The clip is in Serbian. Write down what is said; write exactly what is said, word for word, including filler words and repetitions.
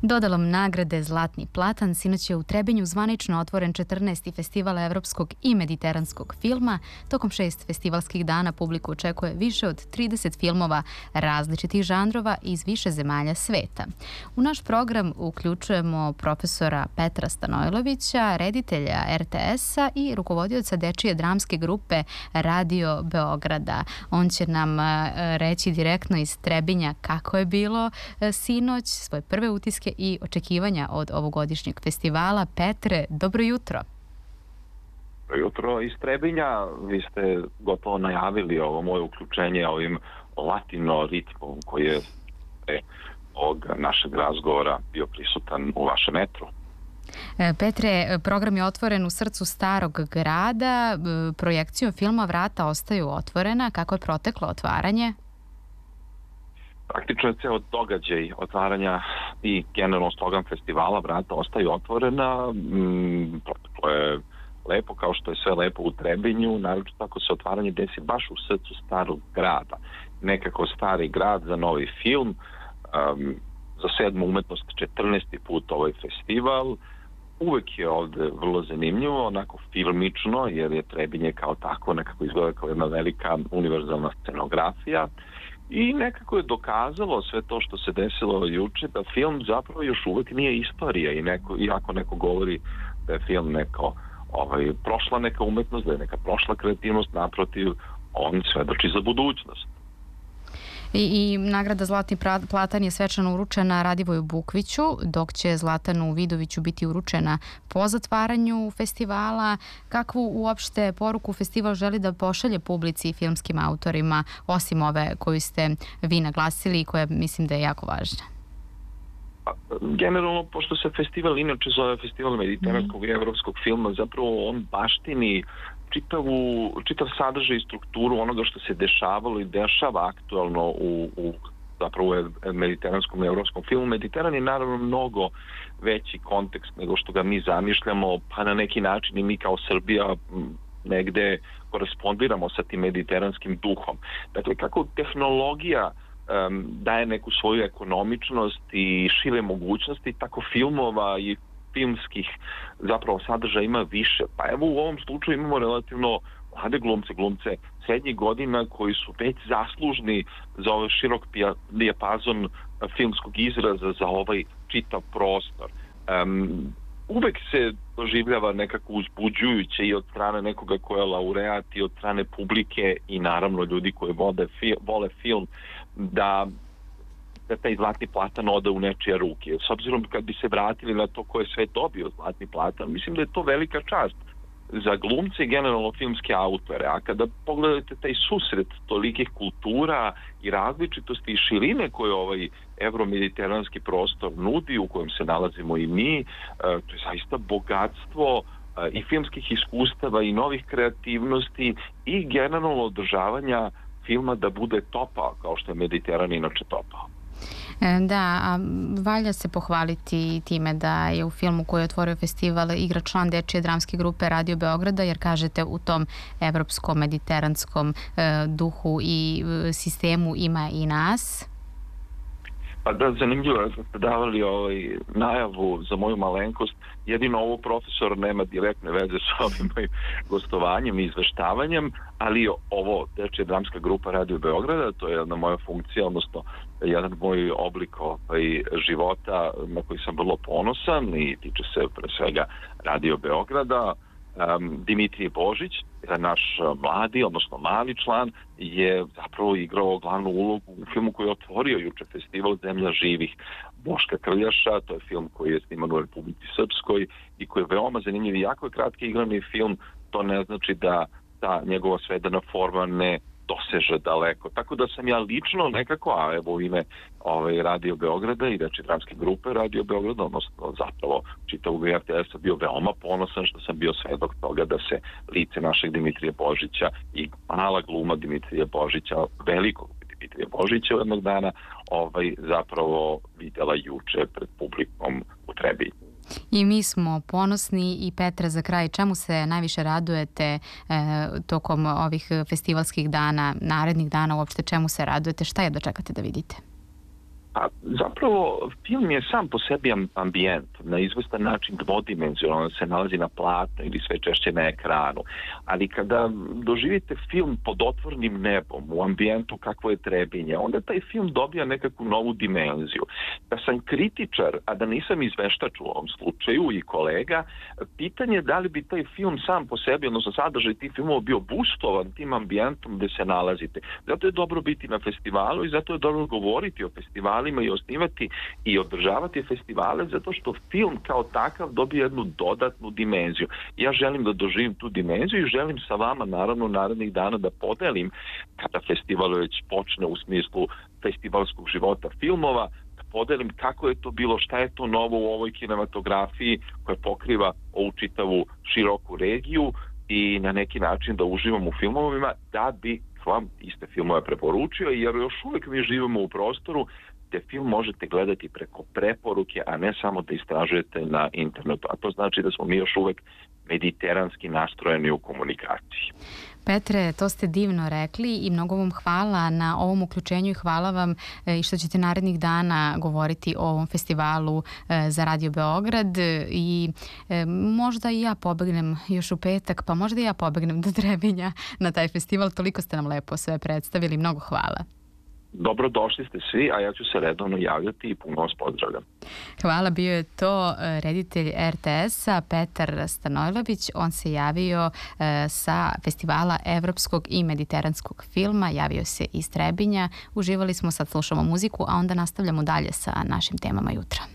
Dodalom nagrade Zlatni platan sinoć je u Trebinju zvanično otvoren četrnaesti festival evropskog i mediteranskog filma. Tokom šest festivalskih dana publiku očekuje više od trideset filmova različitih žanrova iz više zemalja sveta. U naš program uključujemo profesora Petra Stanojlovića, reditelja er te es-a i rukovodioca dečije dramske grupe Radio Beograda. On će nam reći direktno iz Trebinja kako je bilo sinoć, svoje prve utiske i očekivanja od ovogodišnjeg festivala. Petre, dobro jutro. Dobro jutro iz Trebinja. Vi ste gotovo najavili ovo moje uključenje ovim latino ritmom koji je e, ovog našeg razgovora bio prisutan u vašem metru. Petre, program je otvoren u srcu starog grada. Projekcijom filma vrata ostaju otvorena. Kako je proteklo otvaranje? Praktično je ceo događaj otvaranja i generalno slogan festivala vrata ostaju otvorena. Mm, proteklo je lepo, kao što je sve lepo u Trebinju, naročito tako se otvaranje desi baš u srcu starog grada. Nekako stari grad za novi film, um, za sedmu umetnost četrnaesti put ovaj festival. Uvek je ovde vrlo zanimljivo, onako filmično, jer je Trebinje kao tako nekako izgleda kao jedna velika univerzalna scenografija. I nekako je dokazalo sve to što se desilo juče da film zapravo još uvek nije istorija i neko, iako neko govori da je film neko ovaj, prošla neka umetnost, da je neka prošla kreativnost, naprotiv, on svedoči za budućnost. I, i nagrada Zlatni platan je svečano uručena Radivoju Bukviću, dok će Zlatanu Vidoviću biti uručena po zatvaranju festivala. Kakvu uopšte poruku festival želi da pošalje publici i filmskim autorima, osim ove koju ste vi naglasili i koja mislim da je jako važna? Generalno, pošto se festival inače zove Festival mediteranskog mm. i evropskog filma, zapravo on baštini čitavu, čitav sadržaj i strukturu onoga što se dešavalo i dešava aktualno u, u zapravo mediteranskom i evropskom filmu. Mediteran je naravno mnogo veći kontekst nego što ga mi zamišljamo, pa na neki način i mi kao Srbija negde korespondiramo sa tim mediteranskim duhom. Dakle, kako tehnologija um, daje neku svoju ekonomičnost i šire mogućnosti, tako filmova i filmskih zapravo sadržaja ima više. Pa evo u ovom slučaju imamo relativno mlade glumce, glumce srednjih godina koji su već zaslužni za ovaj širok dijapazon filmskog izraza za ovaj čitav prostor. Um, uvek se doživljava nekako uzbuđujuće i od strane nekoga ko je laureat i od strane publike i naravno ljudi koji vode fi, vole film da da taj Zlatni platan ode u nečije ruke. S obzirom kad bi se vratili na to ko je sve dobio Zlatni platan, mislim da je to velika čast za glumce i generalno filmske autore. A kada pogledate taj susret tolikih kultura i različitosti i širine koje ovaj evromediteranski prostor nudi, u kojem se nalazimo i mi, to je zaista bogatstvo i filmskih iskustava i novih kreativnosti i generalno održavanja filma da bude topao, kao što je Mediteran inače topao. Da, a valja se pohvaliti time da je u filmu koji je otvorio festival igra član dečije dramske grupe Radio Beograda, jer kažete u tom evropskom mediteranskom e, duhu i e, sistemu ima i nas. Pa da, zanimljivo je da ste davali ovaj najavu za moju malenkost. Jedino ovo profesor nema direktne veze s ovim mojim gostovanjem i izveštavanjem, ali ovo dečija dramska grupa Radio Beograda, to je jedna moja funkcija, odnosno jedan moj oblik ovaj, života na koji sam vrlo ponosan i tiče se pre svega Radio Beograda. Um, Dimitrije Božić, naš mladi, odnosno mali član, je zapravo igrao glavnu ulogu u filmu koji je otvorio juče festival Zemlja živih Boška Krljaša. To je film koji je sniman u Republici Srpskoj i koji je veoma zanimljiv i jako je kratki igrani film. To ne znači da ta njegova svedena forma ne doseže daleko. Tako da sam ja lično nekako, a evo u ime ovaj, Radio Beograda i dečije dramske grupe Radio Beograda, odnosno zapravo čitavog er te es-a bio veoma ponosan što sam bio svedok toga da se lice našeg Dimitrija Božića i mala gluma Dimitrija Božića, velikog Dimitrija Božića jednog dana ovaj, zapravo vidjela juče pred publikom u Trebinju. I mi smo ponosni. I Petra, za kraj, čemu se najviše radujete e, tokom ovih festivalskih dana, narednih dana, uopšte čemu se radujete, šta je da čekate da vidite? Pa zapravo film je sam po sebi ambijent, na izvestan način dvodimenzionalan, se nalazi na platnu ili sve češće na ekranu. Ali kada doživite film pod otvornim nebom, u ambijentu kakvo je Trebinje, onda taj film dobija nekakvu novu dimenziju. Da sam kritičar, a da nisam izveštač u ovom slučaju i kolega, pitanje je da li bi taj film sam po sebi, odnosno sadržaj tih filmova bio boostovan tim ambijentom gde se nalazite. Zato je dobro biti na festivalu i zato je dobro govoriti o festivalu i osnivati i održavati festivale zato što film kao takav dobije jednu dodatnu dimenziju. Ja želim da doživim tu dimenziju i želim sa vama naravno narednih dana da podelim kada festival već počne u smislu festivalskog života filmova, da podelim kako je to bilo, šta je to novo u ovoj kinematografiji koja pokriva ovu čitavu široku regiju i na neki način da uživam u filmovima da bi vam iste filmove preporučio, jer još uvijek mi živimo u prostoru gde film možete gledati preko preporuke, a ne samo da istražujete na internetu. A to znači da smo mi još uvijek mediteranski nastrojeni u komunikaciji. Petre, to ste divno rekli i mnogo vam hvala na ovom uključenju i hvala vam i što ćete narednih dana govoriti o ovom festivalu za Radio Beograd i možda i ja pobegnem još u petak, pa možda i ja pobegnem do Trebinja na taj festival. Toliko ste nam lepo sve predstavili. Mnogo hvala. Dobrodošli ste svi, a ja ću se redovno javljati i puno vas pozdravljam. Hvala, bio je to reditelj er te es-a Petar Stanojlović. On se javio sa festivala evropskog i mediteranskog filma, javio se iz Trebinja. Uživali smo, sad slušamo muziku, a onda nastavljamo dalje sa našim temama jutra.